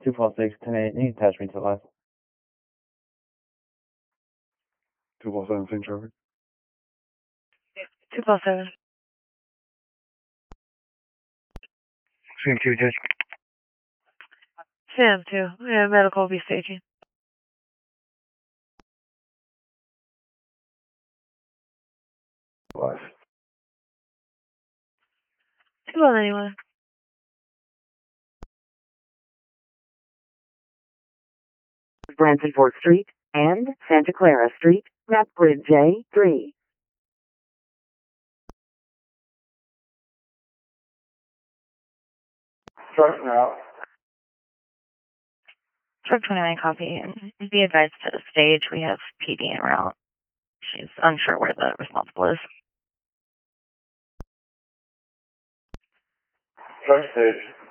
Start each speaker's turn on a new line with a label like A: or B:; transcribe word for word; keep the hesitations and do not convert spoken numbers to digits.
A: two four six, ten eight, you can attach me to the left.
B: two four seven, same traffic.
C: two four seven.
B: Same two, Judge.
C: Sam two. Yeah, medical will be staging.
B: Live.
C: two one anyone.
D: Branson Ford Street and Santa Clara Street, map grid J three.
B: Starting out.
C: Truck twenty-nine copy. And be advised to the stage. We have P D en route. She's unsure where the responsible is.
B: Start stage.